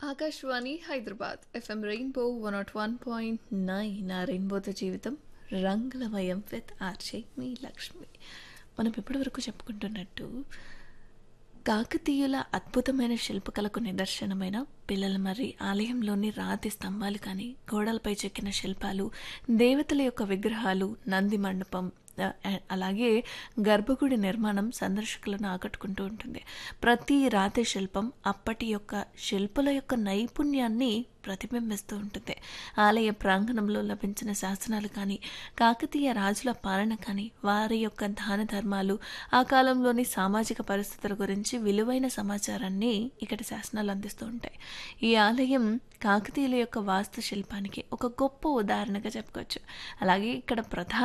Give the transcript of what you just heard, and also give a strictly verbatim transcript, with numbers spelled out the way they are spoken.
Akashvani Hyderabad FM rainbow one not one point nine ఆ రెయిన్బోతో జీవితం రంగులమయం విత్ ఆర్జే మీ లక్ష్మి. మనం ఇప్పటివరకు చెప్పుకుంటున్నట్టు కాకతీయుల అద్భుతమైన శిల్పకళకు నిదర్శనమైన పిల్లలమర్రి ఆలయంలోని రాతి స్తంభాలు కానీ, గోడలపై చెక్కిన శిల్పాలు, దేవతల యొక్క విగ్రహాలు, నంది మండపం, ఆ, ఆ- అలాగే గర్భగుడి నిర్మాణం సందర్శకులను ఆకట్టుకుంటూ ఉంటుంది. ప్రతి రాతి శిల్పం అప్పటి యొక్క శిల్పుల యొక్క నైపుణ్యాన్ని ప్రతిబింబిస్తూ ఉంటుంది. ఆలయ ప్రాంగణంలో లభించిన శాసనాలు కానీ, కాకతీయ రాజుల పాలన కానీ, వారి యొక్క దాన ధర్మాలు, ఆ కాలంలోని సామాజిక పరిస్థితుల గురించి విలువైన సమాచారాన్ని ఇక్కడ శాసనాలు అందిస్తూ ఉంటాయి. ఈ ఆలయం కాకతీయుల యొక్క వాస్తుశిల్పానికి ఒక గొప్ప ఉదాహరణగా చెప్పుకోవచ్చు. అలాగే ఇక్కడ ప్రధాన